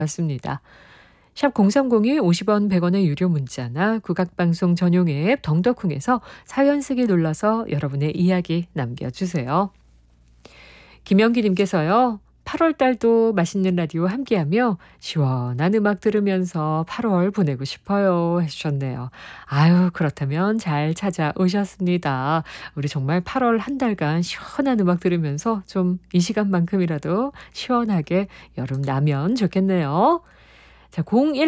맞습니다. 샵 0302 50원 100원의 유료 문자나 국악방송 전용 앱 덩더쿵에서 사연 쓰기 눌러서 여러분의 이야기 남겨주세요. 김영기님께서요. 8월 달도 맛있는 라디오 함께하며 시원한 음악 들으면서 8월 보내고 싶어요 해주셨네요. 아유 그렇다면 잘 찾아오셨습니다. 우리 정말 8월 한 달간 시원한 음악 들으면서 좀 이 시간만큼이라도 시원하게 여름 나면 좋겠네요. 자,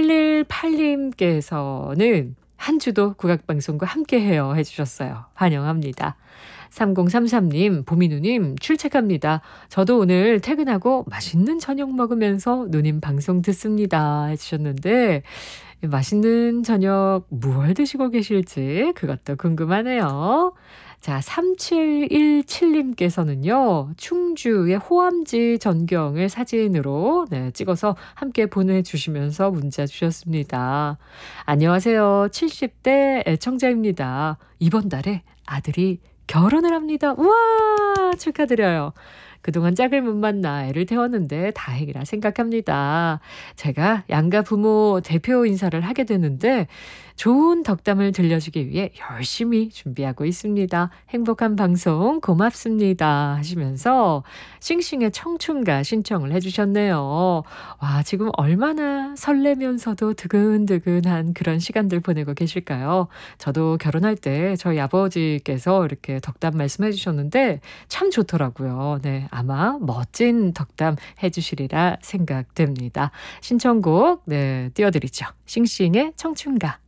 0118님께서는 한 주도 국악방송과 함께해요 해주셨어요. 환영합니다. 3033님, 보미누님 출첵합니다. 저도 오늘 퇴근하고 맛있는 저녁 먹으면서 누님 방송 듣습니다 해주셨는데 맛있는 저녁 무얼 드시고 계실지 그것도 궁금하네요. 자, 3717님께서는요. 충주의 호암지 전경을 사진으로 찍어서 함께 보내주시면서 문자 주셨습니다. 안녕하세요. 70대 애청자입니다. 이번 달에 아들이 결혼을 합니다. 우와 축하드려요. 그동안 짝을 못 만나 애를 태웠는데 다행이라 생각합니다. 제가 양가 부모 대표 인사를 하게 되는데 좋은 덕담을 들려주기 위해 열심히 준비하고 있습니다. 행복한 방송 고맙습니다 하시면서 싱싱의 청춘가 신청을 해주셨네요. 와 지금 얼마나 설레면서도 드근드근한 그런 시간들 보내고 계실까요? 저도 결혼할 때 저희 아버지께서 이렇게 덕담 말씀해 주셨는데 참 좋더라고요. 네, 아마 멋진 덕담 해주시리라 생각됩니다. 신청곡 띄워드리죠. 싱싱의 청춘가.